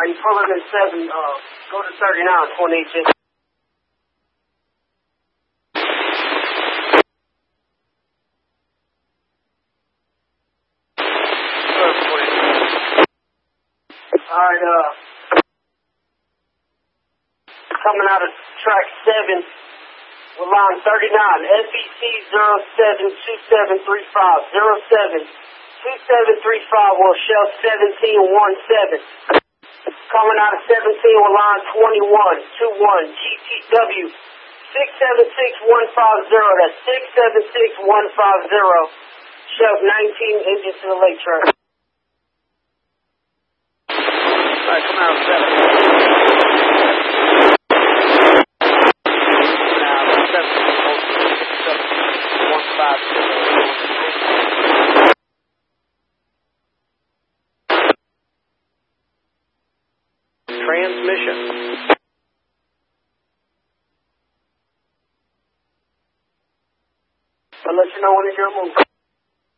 you pulling in 7, go to 39, 28. Alright, coming out of track 7 with line 39, FEC 072735, 072735 will shell 1717. Coming out of 17 with line 2121, GTW 676150, that's 676150, shell 19 engines to the lake track. Alright, come out 7. Transmission. I'll let you know when it's your move.